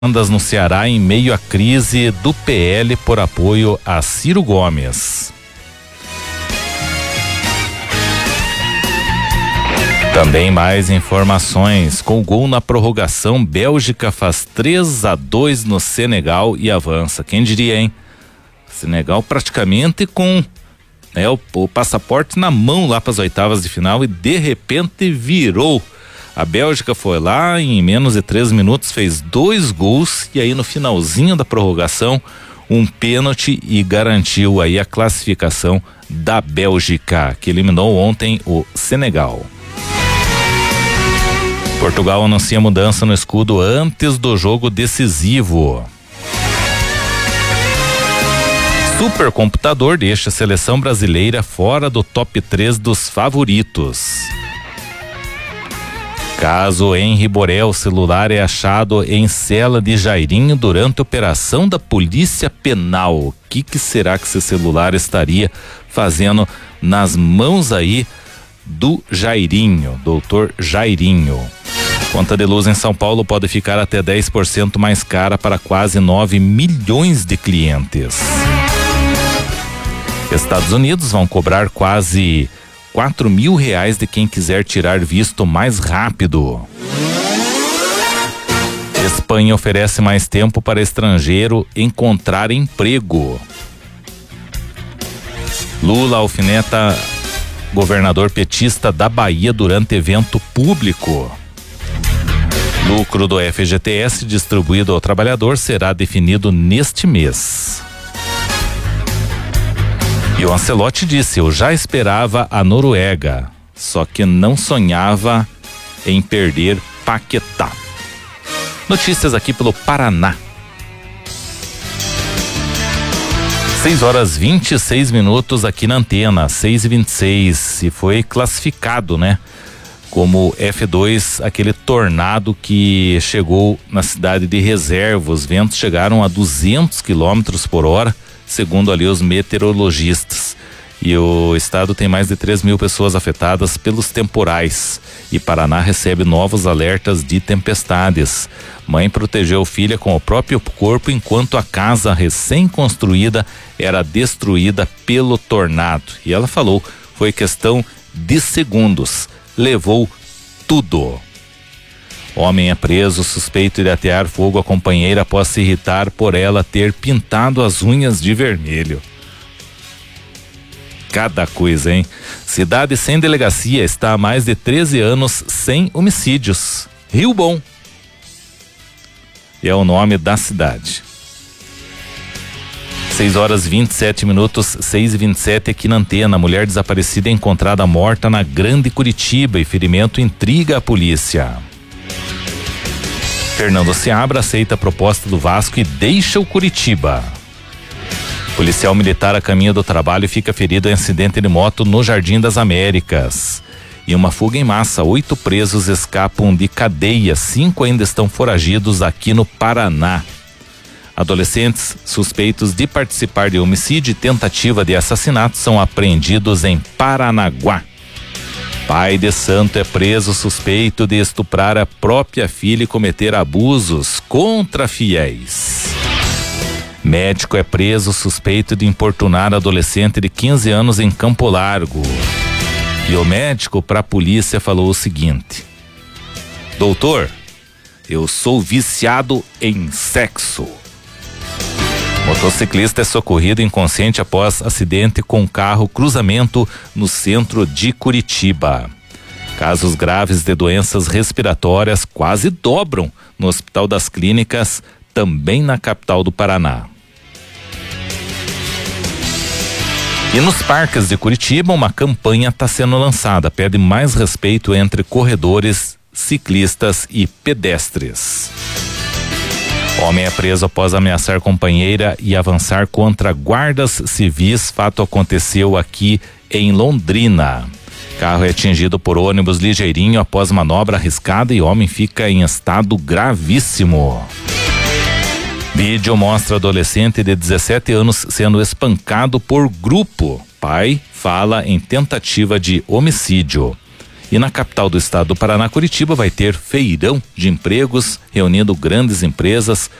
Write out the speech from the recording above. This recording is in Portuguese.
demandas no Ceará em meio à crise do PL por apoio a Ciro Gomes. Também mais informações. Com gol na prorrogação, Bélgica faz 3-2 no Senegal e avança. Quem diria, hein? Senegal praticamente com o passaporte na mão lá para as oitavas de final e de repente virou. A Bélgica foi lá e em menos de 3 minutos fez 2 gols e aí no finalzinho da prorrogação um pênalti e garantiu aí a classificação da Bélgica, que eliminou ontem o Senegal. Portugal anuncia mudança no escudo antes do jogo decisivo. Supercomputador deixa a seleção brasileira fora do top 3 dos favoritos. Caso Henri Borel, celular é achado em cela de Jairinho durante a operação da Polícia Penal. O que será que esse celular estaria fazendo nas mãos aí do Jairinho, doutor Jairinho? Conta de luz em São Paulo pode ficar até 10% mais cara para quase 9 milhões de clientes. Estados Unidos vão cobrar quase R$4.000 de quem quiser tirar visto mais rápido. Espanha oferece mais tempo para estrangeiro encontrar emprego. Lula alfineta governador petista da Bahia durante evento público. Lucro do FGTS distribuído ao trabalhador será definido neste mês. E o Ancelotti disse: eu já esperava a Noruega, só que não sonhava em perder Paquetá. Notícias aqui pelo Paraná. 6h26 aqui na antena, 6h26, e foi classificado, né? Como F2, aquele tornado que chegou na cidade de Reserva. Os ventos chegaram a 200 km por hora, segundo ali os meteorologistas. E o estado tem mais de 3.000 pessoas afetadas pelos temporais. E Paraná recebe novos alertas de tempestades. Mãe protegeu filha com o próprio corpo enquanto a casa recém-construída era destruída pelo tornado. E ela falou, foi questão de segundos. Levou tudo. Homem é preso suspeito de atear fogo à companheira após se irritar por ela ter pintado as unhas de vermelho. Cada coisa, hein? Cidade sem delegacia está há mais de 13 anos sem homicídios. Rio Bom é o nome da cidade. 6h27, 6h27 aqui na antena. Mulher desaparecida é encontrada morta na Grande Curitiba e ferimento intriga a polícia. Fernando Seabra aceita a proposta do Vasco e deixa o Curitiba. Policial militar a caminho do trabalho fica ferido em acidente de moto no Jardim das Américas. E uma fuga em massa, 8 presos escapam de cadeia, 5 ainda estão foragidos aqui no Paraná. Adolescentes suspeitos de participar de homicídio e tentativa de assassinato são apreendidos em Paranaguá. Pai de santo é preso suspeito de estuprar a própria filha e cometer abusos contra fiéis. Médico é preso suspeito de importunar adolescente de 15 anos em Campo Largo. E o médico para a polícia falou o seguinte: doutor, eu sou viciado em sexo. Motociclista é socorrido inconsciente após acidente com carro cruzamento no centro de Curitiba. Casos graves de doenças respiratórias quase dobram no Hospital das Clínicas, também na capital do Paraná. E nos parques de Curitiba, uma campanha está sendo lançada, pede mais respeito entre corredores, ciclistas e pedestres. Homem é preso após ameaçar companheira e avançar contra guardas civis. Fato aconteceu aqui em Londrina. Carro é atingido por ônibus ligeirinho após manobra arriscada e homem fica em estado gravíssimo. Vídeo mostra adolescente de 17 anos sendo espancado por grupo. Pai fala em tentativa de homicídio. E na capital do estado do Paraná, Curitiba, vai ter feirão de empregos, reunindo grandes empresas